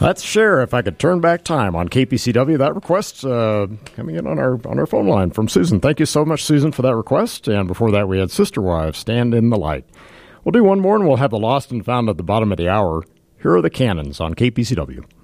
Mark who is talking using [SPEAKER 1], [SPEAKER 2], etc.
[SPEAKER 1] Let's share if I could turn back time on KPCW. That request coming in on our phone line from Susan. Thank you so much, Susan, for that request. And before that, we had Sister Wives, Stand in the Light. We'll do one more, and we'll have the lost and found at the bottom of the hour. Here are the Cannons on KPCW.